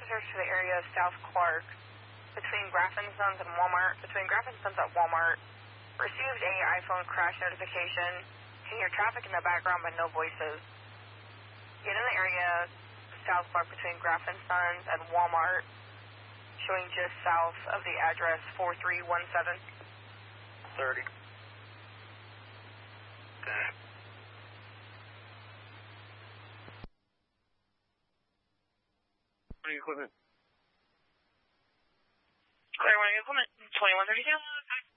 search to the area of South Clark between Graff and Sons and Walmart. Between Graff and Sons at Walmart. Received a iPhone crash notification. Can hear traffic in the background but no voices. Get in the area South Clark between Graff and Sons and Walmart, showing just south of the address 4317. 30. Equipment. Clear 1 equipment, 2132.